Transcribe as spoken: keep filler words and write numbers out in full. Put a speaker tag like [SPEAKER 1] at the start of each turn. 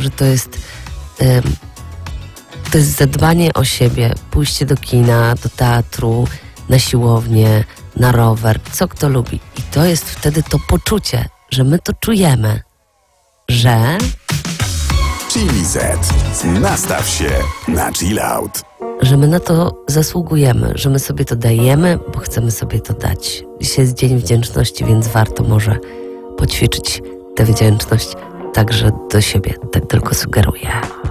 [SPEAKER 1] że to jest ym, to jest zadbanie o siebie, pójście do kina, do teatru, na siłownię, na rower, co kto lubi. I to jest wtedy to poczucie, że my to czujemy, że...
[SPEAKER 2] Chili Z. Nastaw się na chill out.
[SPEAKER 1] że my na to zasługujemy, że my sobie to dajemy, bo chcemy sobie to dać. Dzisiaj jest Dzień Wdzięczności, więc warto może poćwiczyć tę wdzięczność także do siebie. Tak tylko sugeruję.